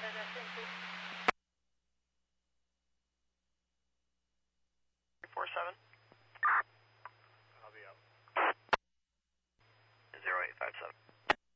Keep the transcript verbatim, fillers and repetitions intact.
at S M P. four seven. I'll be up. zero eight five seven.